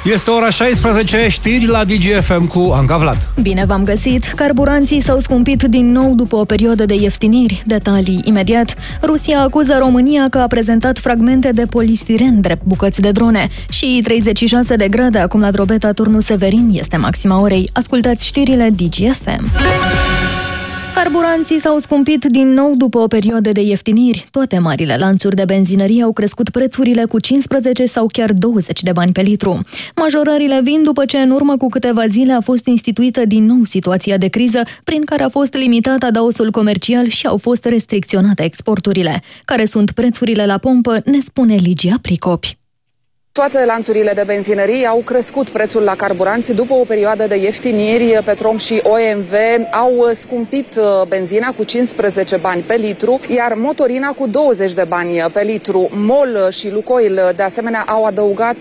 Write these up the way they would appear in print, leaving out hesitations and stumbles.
Este ora 16, știri la DGFM cu Anca Vlad. Bine v-am găsit! Carburanții s-au scumpit din nou după o perioadă de ieftiniri. Detalii imediat. Rusia acuză România că a prezentat fragmente de polistiren drept bucăți de drone. Și 36 de grade acum la Drobeta, turnul Severin, este maxima orei. Ascultați știrile DGFM. Carburanții s-au scumpit din nou după o perioadă de ieftiniri. Toate marile lanțuri de benzinărie au crescut prețurile cu 15 sau chiar 20 de bani pe litru. Majorările vin după ce în urmă cu câteva zile a fost instituită din nou situația de criză, prin care a fost limitat adaosul comercial și au fost restricționate exporturile. Care sunt prețurile la pompă, ne spune Ligia Pricopi. Toate lanțurile de benzinării au crescut prețul la carburanți după o perioadă de ieftiniri. Petrom și OMV au scumpit benzina cu 15 bani pe litru, iar motorina cu 20 de bani pe litru. MOL și Lukoil, de asemenea, au adăugat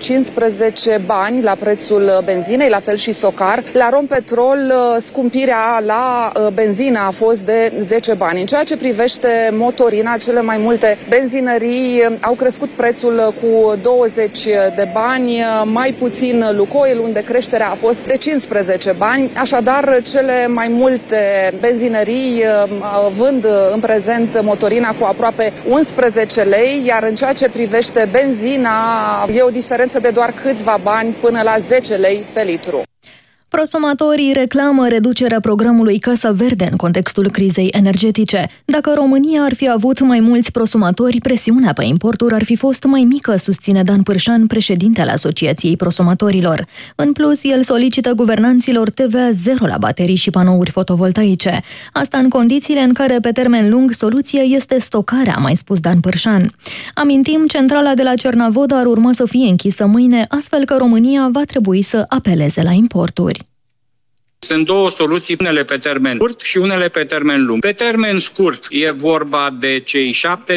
15 bani la prețul benzinei, la fel și Socar. La Rompetrol, scumpirea la benzină a fost de 10 bani. În ceea ce privește motorina, cele mai multe benzinării au crescut prețul cu 20 de bani, mai puțin Lukoil, unde creșterea a fost de 15 bani. Așadar, cele mai multe benzinării vând în prezent motorina cu aproape 11 lei, iar în ceea ce privește benzina, e o diferență de doar câțiva bani până la 10 lei pe litru. Prosumatorii reclamă reducerea programului Casa Verde în contextul crizei energetice. Dacă România ar fi avut mai mulți prosumatori, presiunea pe importuri ar fi fost mai mică, susține Dan Pârșan, președintele Asociației Prosumatorilor. În plus, el solicită guvernanților TVA zero la baterii și panouri fotovoltaice. Asta în condițiile în care, pe termen lung, soluția este stocarea, a mai spus Dan Pârșan. Amintim, centrala de la Cernavoda ar urma să fie închisă mâine, astfel că România va trebui să apeleze la importuri. Sunt două soluții, unele pe termen scurt și unele pe termen lung. Pe termen scurt e vorba de cei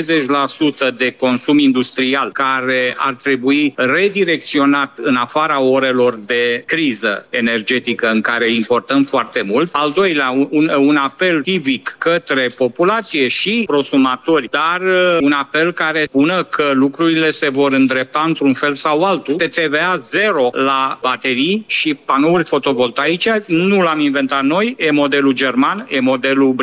70% de consum industrial care ar trebui redirecționat în afara orelor de criză energetică în care importăm foarte mult. Al doilea, un apel civic către populație și prosumatori, dar un apel care spună că lucrurile se vor îndrepta într-un fel sau altul. TVA zero la baterii și panouri fotovoltaice. Nu l-am inventat noi, e modelul german, e modelul